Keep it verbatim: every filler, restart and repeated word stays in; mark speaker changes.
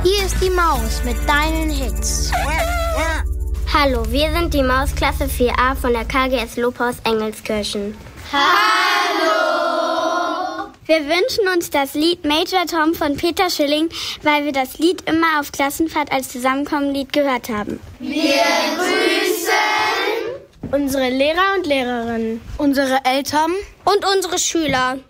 Speaker 1: Hier ist die Maus mit deinen Hits.
Speaker 2: Hallo, wir sind die Mausklasse vier a von der K G S Lobhaus Engelskirchen.
Speaker 3: Hallo!
Speaker 2: Wir wünschen uns das Lied Major Tom von Peter Schilling, weil wir das Lied immer auf Klassenfahrt als Zusammenkommenlied gehört haben.
Speaker 3: Wir grüßen
Speaker 1: unsere Lehrer und Lehrerinnen,
Speaker 3: unsere Eltern
Speaker 2: und unsere Schüler.